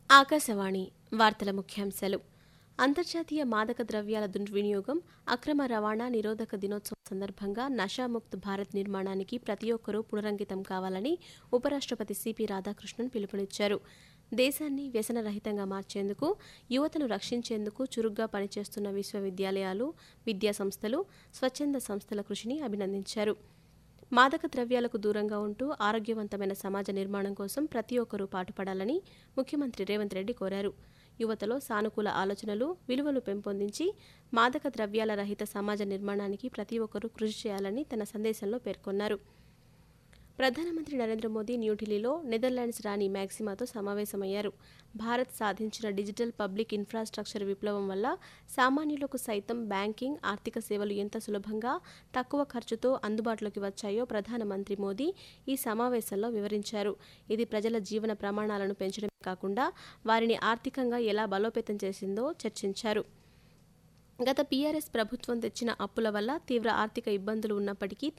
ఆకాశవాణి వార్తల ముఖ్యాంశాలు. అంతర్జాతీయ మాదక ద్రవ్యాల దుర్వినియోగం, అక్రమ రవాణా నిరోధక దినోత్సవం సందర్భంగా నషాముక్త్ భారత్ నిర్మాణానికి ప్రతి ఒక్కరూ పునరంకితం కావాలని ఉపరాష్ట్రపతి సిపి రాధాకృష్ణన్ పిలుపునిచ్చారు. దేశాన్ని వ్యసనరహితంగా మార్చేందుకు, యువతను రక్షించేందుకు చురుగ్గా పనిచేస్తున్న విశ్వవిద్యాలయాలు, విద్యాసంస్థలు, స్వచ్ఛంద సంస్థల కృషిని అభినందించారు. మాదక ద్రవ్యాలకు దూరంగా ఉంటూ ఆరోగ్యవంతమైన సమాజ నిర్మాణం కోసం ప్రతి ఒక్కరూ పాటుపడాలని ముఖ్యమంత్రి రేవంత్ రెడ్డి కోరారు. యువతలో సానుకూల ఆలోచనలు, విలువలు పెంపొందించి మాదక ద్రవ్యాల రహిత సమాజ నిర్మాణానికి ప్రతి ఒక్కరూ కృషి చేయాలని తన సందేశంలో పేర్కొన్నారు. ప్రధానమంత్రి నరేంద్ర మోదీ న్యూఢిల్లీలో నెదర్లాండ్స్ రాణి మ్యాక్సిమాతో సమావేశమయ్యారు. భారత్ సాధించిన డిజిటల్ పబ్లిక్ ఇన్ఫ్రాస్ట్రక్చర్ విప్లవం వల్ల సామాన్యులకు సైతం బ్యాంకింగ్, ఆర్థిక సేవలు ఎంత సులభంగా, తక్కువ ఖర్చుతో అందుబాటులోకి వచ్చాయో ప్రధానమంత్రి మోదీ ఈ సమావేశంలో వివరించారు. ఇది ప్రజల జీవన ప్రమాణాలను పెంచడమే కాకుండా వారిని ఆర్థికంగా ఎలా బలోపేతం చేసిందో చర్చించారు. గత PRS ప్రభుత్వం తెచ్చిన అప్పుల వల్ల తీవ్ర ఆర్థిక ఇబ్బందులు ఉన్నప్పటికీ